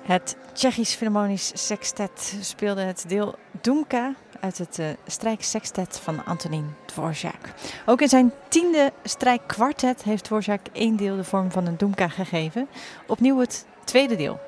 Het Tsjechisch Philharmonisch Sextet speelde het deel Dumka uit het strijksextet van Antonín Dvořák. Ook in zijn 10e strijkkwartet heeft Dvořák 1 deel de vorm van een Dumka gegeven. Opnieuw het tweede deel.